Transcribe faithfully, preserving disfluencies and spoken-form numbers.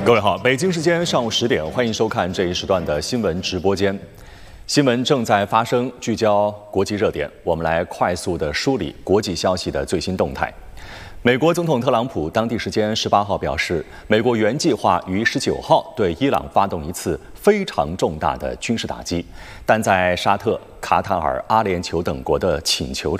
各位好，北京时间上午十点，欢迎收看这一时段的新闻直播间。新闻正在发生，聚焦国际热点，我们来快速的梳理国际消息的最新动态。美国总统特朗普当地时间十八号表示，美国原计划于十九号对伊朗发动一次非常重大的军事打击，但在沙特、卡塔尔、阿联酋等国的请求